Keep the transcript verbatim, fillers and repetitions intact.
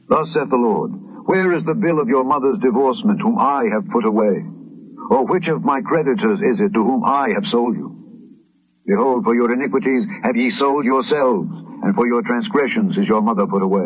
Thus saith the Lord, Where is the bill of your mother's divorcement, whom I have put away? Or which of my creditors is it to whom I have sold you? Behold, for your iniquities have ye sold yourselves, and for your transgressions is your mother put away.